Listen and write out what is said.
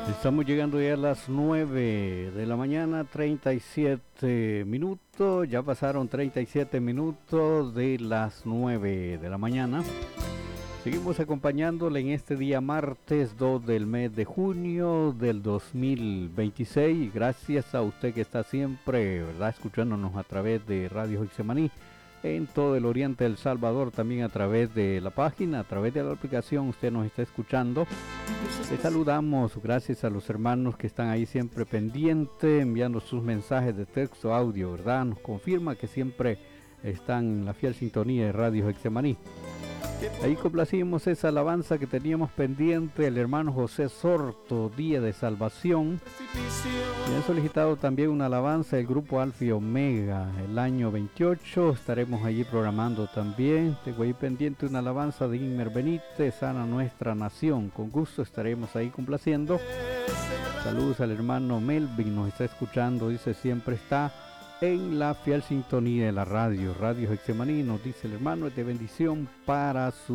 Estamos llegando ya a las 9 de la mañana, 37 minutos. Ya pasaron 37 minutos de las 9 de la mañana. Seguimos acompañándole en este día martes 2 del mes de junio del 2026. Gracias a usted que está siempre, ¿verdad?, escuchándonos a través de Radio Getsemaní en todo el oriente del Salvador, también a través de la página, a través de la aplicación, usted nos está escuchando. Les saludamos, gracias a los hermanos que están ahí siempre pendientes, enviando sus mensajes de texto, audio, ¿verdad? Nos confirma que siempre están en la fiel sintonía de Radio Getsemaní. Ahí complacimos esa alabanza que teníamos pendiente, el hermano José Sorto, Día de Salvación. Y han solicitado también una alabanza del grupo Alfa y Omega, el año 28. Estaremos allí programando también. Tengo ahí pendiente una alabanza de Inmer Benítez, Sana Nuestra Nación. Con gusto estaremos ahí complaciendo. Saludos al hermano Melvin, nos está escuchando, dice siempre está en la fiel sintonía de la radio, Radio Getsemaní, nos dice el hermano, es de bendición para su